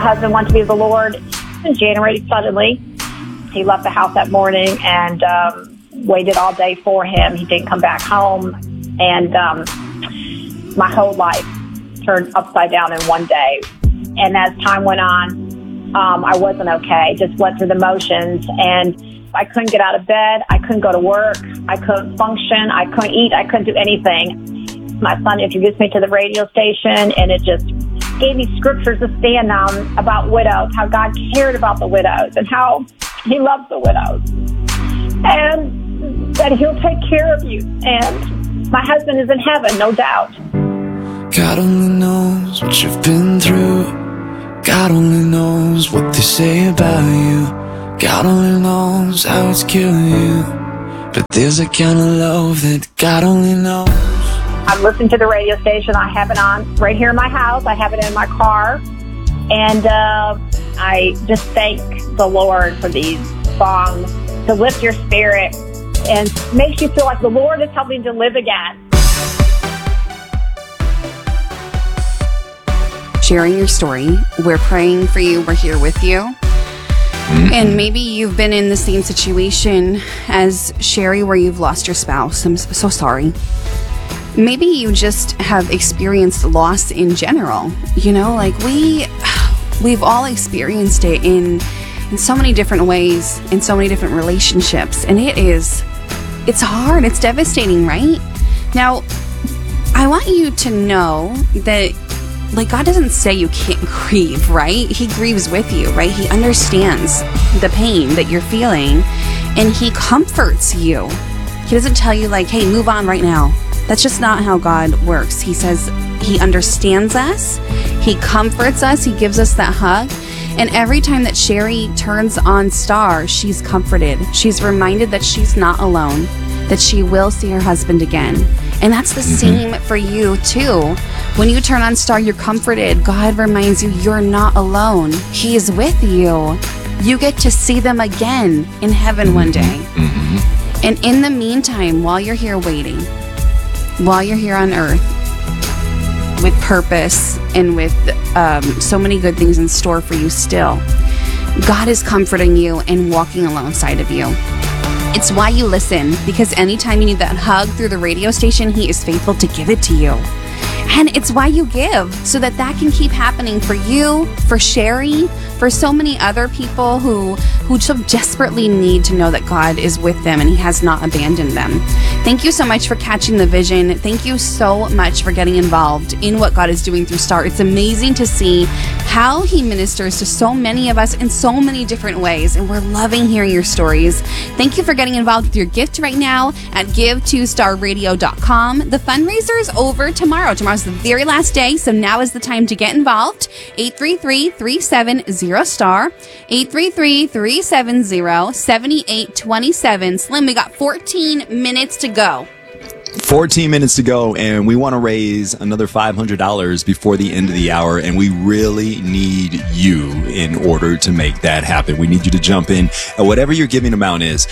husband went to be with the Lord in January suddenly. He left the house that morning and waited all day for him. He didn't come back home. And my whole life turned upside down in one day. And as time went on, I wasn't okay. Just went through the motions. And I couldn't get out of bed. I couldn't go to work. I couldn't function. I couldn't eat. I couldn't do anything. My son introduced me to the radio station, and it just gave me scriptures to stand on about widows, how God cared about the widows and how he loves the widows and that he'll take care of you. And my husband is in heaven, no doubt. God only knows what you've been through. God only knows what they say about you. God only knows how it's killing you. But there's a kind of love that God only knows. I'm listening to the radio station. I have it on right here in my house. I have it in my car. And I just thank the Lord for these songs to lift your spirit and makes you feel like the Lord is helping you to live again. Sharing your story. We're praying for you. We're here with you. And maybe you've been in the same situation as Sherry where you've lost your spouse. I'm so sorry. Maybe you just have experienced loss in general. You know, like we've all experienced it in so many different ways, in so many different relationships. And it's hard. It's devastating, right? Now, I want you to know that, like, God doesn't say you can't grieve, right? He grieves with you, right? He understands the pain that you're feeling, and he comforts you. He doesn't tell you, like, hey, move on right now. That's just not how God works. He says he understands us. He comforts us. He gives us that hug. And every time that Sherry turns on Star, she's comforted. She's reminded that she's not alone, that she will see her husband again. And that's the same for you, too. When you turn on Star, you're comforted. God reminds you you're not alone. He is with you. You get to see them again in heaven one day. And in the meantime, while you're here waiting, while you're here on earth with purpose and with so many good things in store for you still, God is comforting you and walking alongside of you. It's why you listen, because anytime you need that hug through the radio station, he is faithful to give it to you. And it's why you give, so that can keep happening for you, for Sherry, for so many other people who so desperately need to know that God is with them and he has not abandoned them. Thank you so much for catching the vision. Thank you so much for getting involved in what God is doing through Star. It's amazing to see how he ministers to so many of us in so many different ways, and we're loving hearing your stories. Thank you for getting involved with your gift right now at give2starradio.com. The fundraiser's over tomorrow. Tomorrow's the very last day, so now is the time to get involved. 833-370-STAR, 833-370-7827. Slim, we got 14 minutes to go. 14 minutes to go, and we want to raise another $500 before the end of the hour, and we really need you in order to make that happen. We need you to jump in at whatever your giving amount is,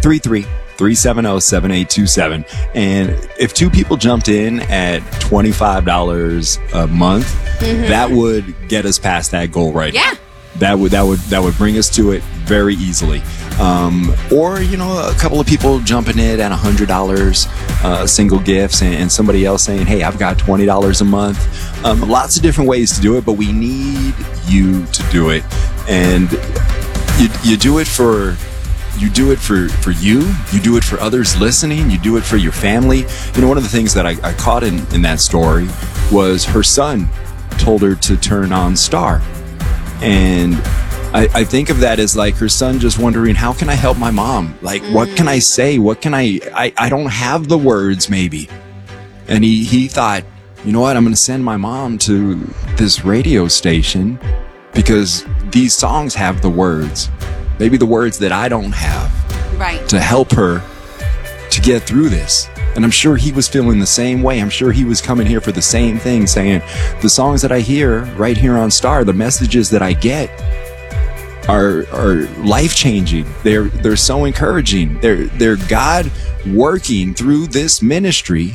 833-370-7827. And if two people jumped in at $25 a month, that would get us past that goal right now. That would bring us to it very easily. Or, you know, a couple of people jumping in at $100 single gifts, and somebody else saying, hey, I've got $20 a month. Lots of different ways to do it, but we need you to do it. And you do it for you, do it for others listening, you do it for your family. You know, one of the things that I caught in that story was her son told her to turn on Star. And I think of that as like her son just wondering, how can I help my mom? Like, what can I say? What can I don't have the words maybe. And he thought, you know what? I'm going to send my mom to this radio station because these songs have the words, maybe the words that I don't have, right, to help her to get through this. And I'm sure he was feeling the same way. I'm sure he was coming here for the same thing, saying the songs that I hear right here on Star, the messages that I get are life-changing. They're so encouraging. They're God working through this ministry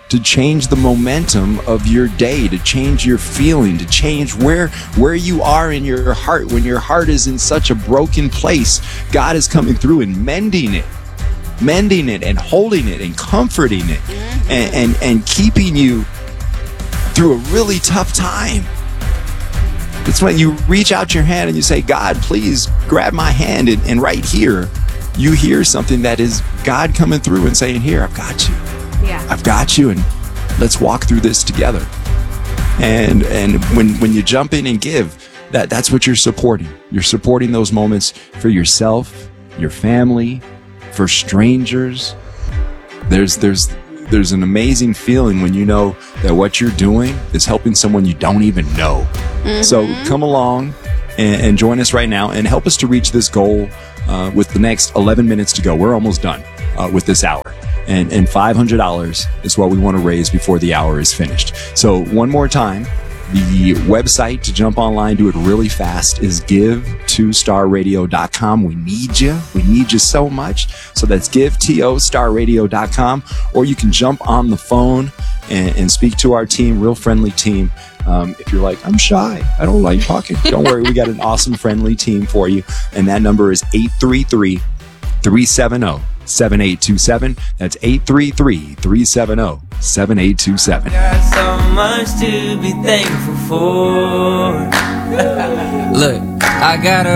to change the momentum of your day, to change your feeling, to change where you are in your heart. When your heart is in such a broken place, God is coming through and mending it and holding it and comforting it and keeping you through a really tough time. It's when you reach out your hand and you say, God, please grab my hand. And right here, you hear something that is God coming through and saying, here, I've got you. Yeah. I've got you, and let's walk through this together. And when you jump in and give, that's what you're supporting. You're supporting those moments for yourself, your family, for strangers. There's an amazing feeling when you know that what you're doing is helping someone you don't even know. So come along and join us right now and help us to reach this goal with the next 11 minutes to go. We're almost done with this hour. And $500 is what we want to raise before the hour is finished. So one more time, the website to jump online, do it really fast, is give2starradio.com. We need you. We need you so much. So that's give2starradio.com, or you can jump on the phone and speak to our team, real friendly team. If you're like, I'm shy, I don't like talking, don't worry. We got an awesome, friendly team for you. And that number is 833-370-7827. That's 833-370-7827. Got so much to be thankful for. Look, I got a